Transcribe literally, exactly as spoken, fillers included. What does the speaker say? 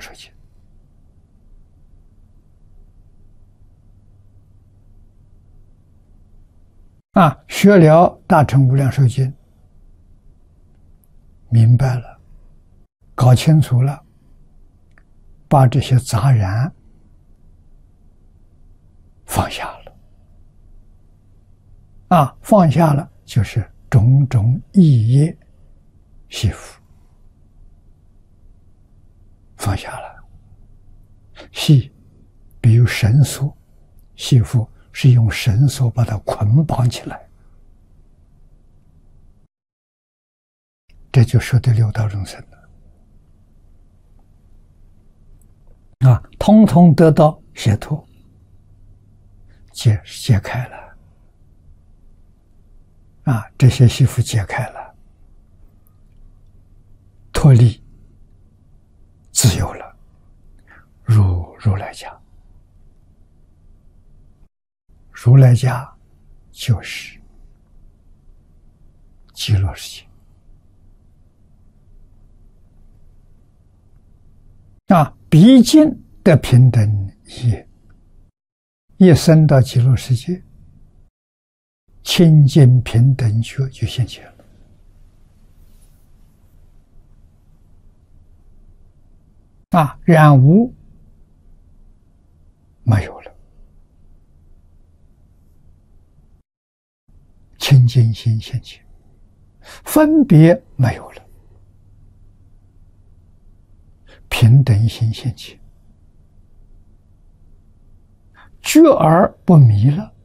寿经》啊，学了《大乘无量寿经》，明白了，搞清楚了，把这些杂染放下了。啊，放下了就是种种意业系缚，放下了。系，比如绳索，系缚是用绳索把它捆绑起来，这就说的六道众生了。啊，通通得到解脱，解解开了。啊，这些系缚解开了，脱离，自由了，入如来家。如来家就是极乐世界。啊，毕竟的平等也，一生到极乐世界，清净平等觉就现前了。啊，染污没有了，清净心现前，分别没有了，平等心现前，觉而不迷了。